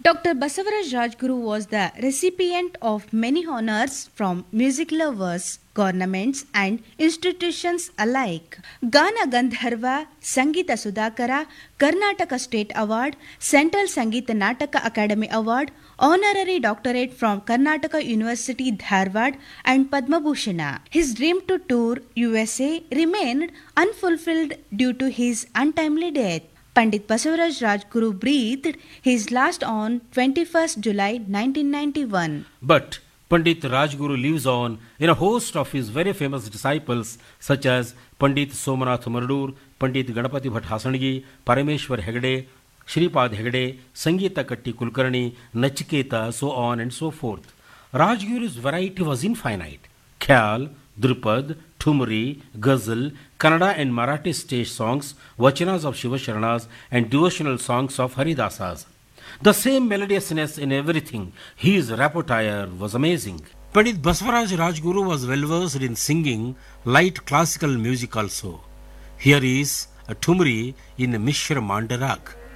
Dr. Basavaraj Rajguru was the recipient of many honors from music lovers, governments and institutions alike. Gana Gandharva, Sangeeta Sudhakara, Karnataka State Award, Central Sangeeta Nataka Academy Award, Honorary Doctorate from Karnataka University Dharwad and Padma Bhushana. His dream to tour USA remained unfulfilled due to his untimely death. Pandit Basavaraj Rajguru breathed his last on 21st July 1991. But Pandit Rajguru lives on in a host of his very famous disciples such as Pandit Somanath Mardur, Pandit Ganapati Bhatt Hasangi, Parameshwar Hegde, Shripad Hegde, Sangeeta Katti Kulkarni, Nachiketa, so on and so forth. Rajguru's variety was infinite. Khyal, Drupad, Thumri, Ghazal, Kannada and Marathi stage songs, vachanas of Shiva Sharanas and devotional songs of Haridasas. The same melodiousness in everything. His repertoire was amazing. Pandit Basavaraj Rajguru was well versed in singing light classical music also. Here is a Thumri in Mishra Mandarak.